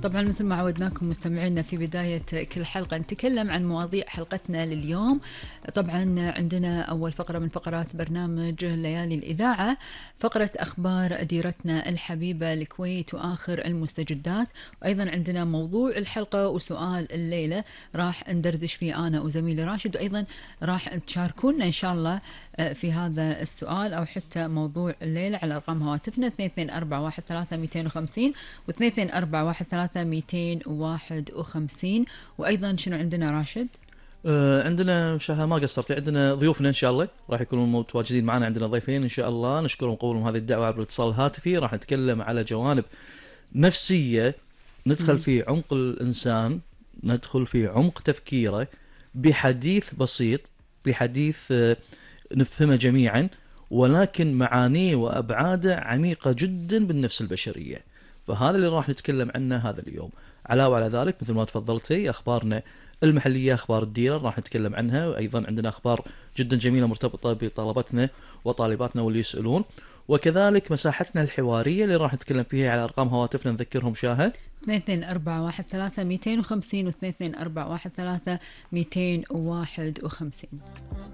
طبعا مثل ما عودناكم مستمعينا في بداية كل حلقة نتكلم عن مواضيع حلقتنا لليوم. طبعا عندنا أول فقرة من فقرات برنامج ليالي الإذاعة، فقرة أخبار ديرتنا الحبيبة الكويت وآخر المستجدات، وأيضا عندنا موضوع الحلقة وسؤال الليلة راح ندردش فيه أنا وزميلي راشد، وأيضا راح تشاركونا إن شاء الله في هذا السؤال أو حتى موضوع الليلة على أرقام هواتفنا 22413250 و 22413251. وأيضا شنو عندنا راشد؟ عندنا شاهة ما قصرتي، عندنا ضيوفنا إن شاء الله راح يكونوا متواجدين معنا. عندنا ضيفين إن شاء الله نشكرهم قبولهم هذه الدعوة عبر الاتصال الهاتفي. راح نتكلم على جوانب نفسية، ندخل في عمق الإنسان، ندخل في عمق تفكيره بحديث بسيط، بحديث نفهمه جميعا، ولكن معانيه وأبعاده عميقة جدا بالنفس البشرية. فهذا اللي راح نتكلم عنه هذا اليوم. علاوة على ذلك مثل ما تفضلتي أخبارنا المحلية، أخبار الديرة راح نتكلم عنها، وأيضا عندنا أخبار جدا جميلة مرتبطة بطلبتنا وطالباتنا واللي يسألون، وكذلك مساحتنا الحوارية اللي راح نتكلم فيها على أرقام هواتفنا نذكرهم شاهد 22413250 و 22413251.